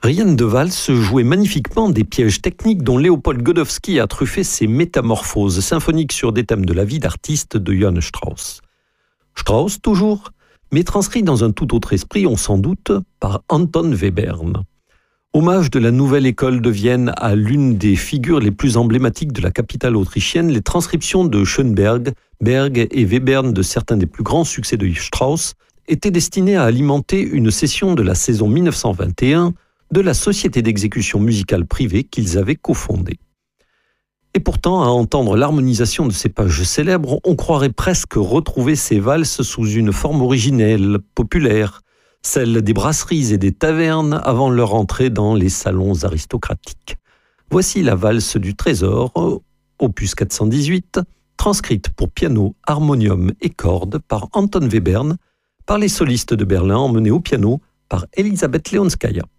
Rien de valse jouait magnifiquement des pièges techniques dont Léopold Godowski a truffé ses métamorphoses symphoniques sur des thèmes de la vie d'artiste de Johann Strauss. Strauss toujours, mais transcrit dans un tout autre esprit, on s'en doute, par Anton Webern. Hommage de la nouvelle école de Vienne à l'une des figures les plus emblématiques de la capitale autrichienne, les transcriptions de Schönberg, Berg et Webern de certains des plus grands succès de Strauss étaient destinées à alimenter une session de la saison 1921 de la société d'exécution musicale privée qu'ils avaient cofondée. Et pourtant, à entendre l'harmonisation de ces pages célèbres, on croirait presque retrouver ces valses sous une forme originelle, populaire, celle des brasseries et des tavernes avant leur entrée dans les salons aristocratiques. Voici la valse du Trésor, opus 418, transcrite pour piano, harmonium et cordes par Anton Webern, par les solistes de Berlin emmenés au piano par Elisabeth Leonskaya.